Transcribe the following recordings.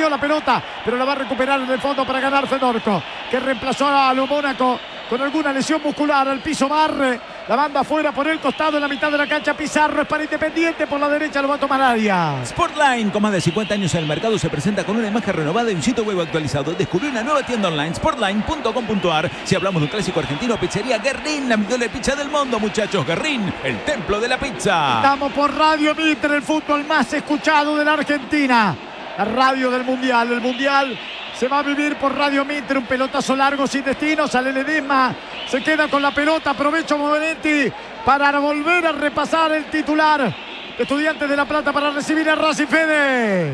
la pelota, pero la va a recuperar en el fondo para ganar Fedorco, que reemplazó a lo Mónaco con alguna lesión muscular. Al piso Barre, la banda afuera por el costado, en la mitad de la cancha Pizarro, es para Independiente, por la derecha lo va a tomar Arias. Sportline, con más de 50 años en el mercado, se presenta con una imagen renovada y un sitio web actualizado. Descubrí una nueva tienda online, sportline.com.ar. Si hablamos de un clásico argentino, pizzería Guerrín, la mejor pizza del mundo, muchachos. Guerrín, el templo de la pizza. Estamos por Radio Mitre, el fútbol más escuchado de la Argentina, la radio del Mundial. El Mundial se va a vivir por Radio Mitre. Un pelotazo largo sin destino, sale Ledesma, se queda con la pelota. Aprovecho Movenetti para volver a repasar el titular. Estudiantes de La Plata para recibir a Racing. Fede.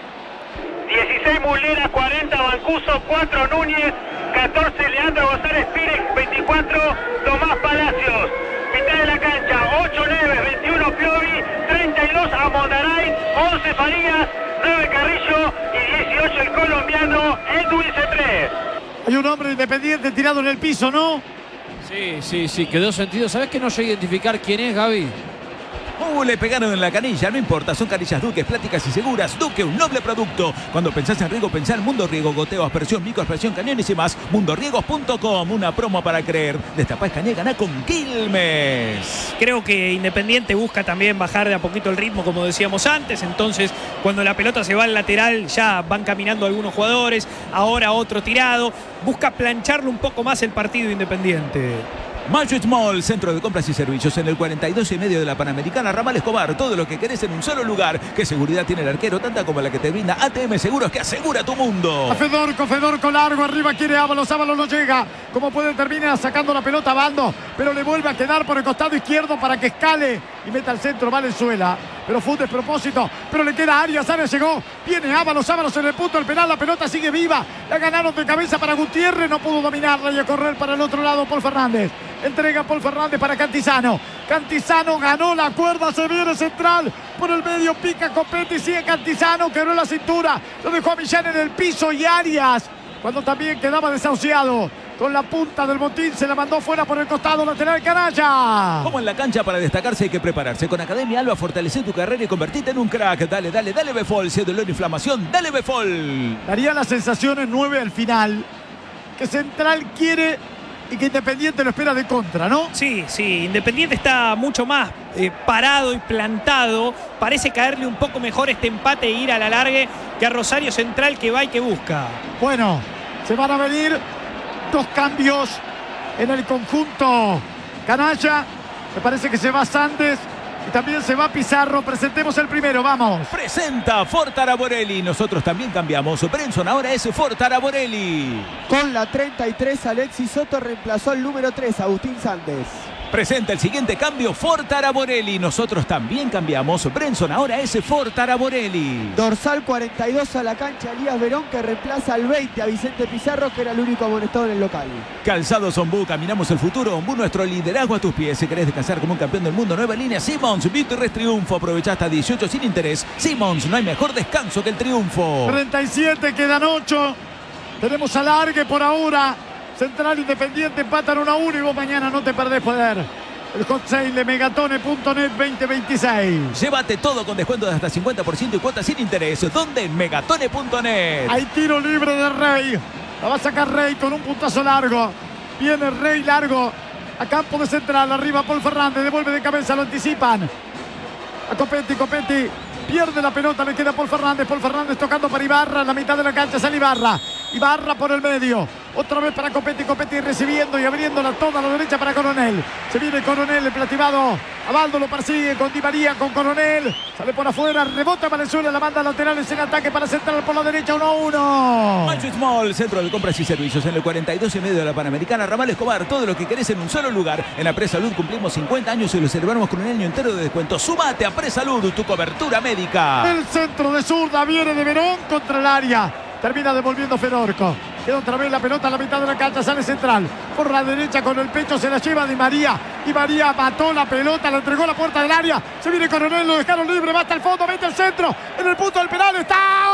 16 Mulera, 40 Bancuso, 4 Núñez, 14 Leandro González Pires, 24 Tomás Palacios. Mitad de la cancha, 8 Neves, 21 Piovi, 32 Amondaray, 11 Farías, 9 Carrillo y 18 el colombiano Edwin Cetrés. Hay un hombre Independiente tirado en el piso, ¿no? Sí, quedó sentido. ¿Sabés que no sé identificar quién es, Gaby? Le pegaron en la canilla, no importa, son canillas Duque, plásticas y seguras. Duque, un noble producto. Cuando pensás en riego, pensá en Mundo Riego, goteo, aspersión, microaspersión, cañones y más. Mundoriegos.com, una promo para creer. Destapá Escañé, ganá con Quilmes. Creo que Independiente busca también bajar de a poquito el ritmo, como decíamos antes. Entonces, cuando la pelota se va al lateral, ya van caminando algunos jugadores. Ahora otro tirado. Busca plancharle un poco más el partido Independiente. Magic Mall, centro de compras y servicios en el 42 y medio de la Panamericana, Ramal Escobar. Todo lo que querés en un solo lugar. ¿Qué seguridad tiene el arquero? Tanta como la que te brinda ATM Seguros, que asegura tu mundo. A Fedorco largo, arriba quiere Ábalos no llega. Como puede, termina sacando la pelota a Bando, pero le vuelve a quedar por el costado izquierdo para que escale y meta al centro Valenzuela. Pero fue un despropósito, pero le queda Arias llegó. Viene Ábalos en el punto del penal, la pelota sigue viva. La ganaron de cabeza para Gutiérrez, no pudo dominarla y a correr para el otro lado Paul Fernández. Entrega Paul Fernández para Cantizano. Cantizano ganó la cuerda, se viene central. Por el medio pica Copetti, sigue Cantizano, quebró la cintura. Lo dejó a Millán en el piso y Arias, cuando también quedaba desahuciado, con la punta del botín se la mandó fuera por el costado lateral Canalla. Como en la cancha, para destacarse hay que prepararse. Con Academia Alba fortalece tu carrera y convertirte en un crack. Dale Befol, si es dolor e inflamación, dale Befol. Daría la sensación en 9 al final que Central quiere y que Independiente lo espera de contra, ¿no? Sí, Independiente está mucho más parado y plantado. Parece caerle un poco mejor este empate e ir a la largue que a Rosario Central, que va y que busca. Bueno, se van a venir 2 cambios en el conjunto Canalla. Me parece que se va Sandes y también se va Pizarro. Presentemos el primero, vamos. Presenta Ford Taraborelli. Nosotros también cambiamos. Brenson ahora es Ford Taraborelli. Con la 33, Alexis Soto reemplazó al número 3, Agustín Sandes. Presenta el siguiente cambio, Ford Taraborelli. Nosotros también cambiamos. Brenson ahora es Ford Taraborelli. Dorsal 42 a la cancha, Elías Verón, que reemplaza al 20 a Vicente Pizarro, que era el único amonestado en el local. Calzados Ombú, caminamos el futuro. Ombú, nuestro liderazgo a tus pies. Si querés descansar como un campeón del mundo, nueva línea Simmons, Victorres Triunfo. Aprovecha hasta 18 sin interés. Simmons, no hay mejor descanso que el triunfo. 37, quedan 8. Tenemos alargue por ahora. Central Independiente empatan 1-1 y vos mañana no te perdés poder. El hot sale de Megatone.net 2026. Llévate todo con descuento de hasta 50% y cuotas sin interés. ¿Dónde? En Megatone.net. Hay tiro libre de Rey. La va a sacar Rey con un puntazo largo. Viene Rey largo a campo de Central. Arriba Paul Fernández. Devuelve de cabeza, lo anticipan. A Copetti. Pierde la pelota, le queda Paul Fernández. Paul Fernández tocando para Ibarra. En la mitad de la cancha sale Ibarra por el medio. Otra vez para Copetti recibiendo y abriéndola toda a la derecha para Coronel. Se viene Coronel, el plativado. Abaldo lo persigue con Di María, con Coronel. Sale por afuera, rebota Valenzuela, la manda laterales en ataque para Central por la derecha, 1-1. Magic Mall, centro de compras y servicios en el 42 y medio de la Panamericana, Ramal Escobar. Todo lo que querés en un solo lugar. En la Presalud cumplimos 50 años y lo celebramos con un año entero de descuento. Sumate a Presalud, tu cobertura médica. El centro de zurda viene de Verón contra el área. Termina devolviendo Fedorco. Queda otra vez la pelota a la mitad de la cancha, sale Central. Por la derecha con el pecho se la lleva Di María. Di María mató la pelota, la entregó a la puerta del área. Se viene Coronel, lo dejaron libre, va hasta el fondo, mete el centro. En el punto del penal está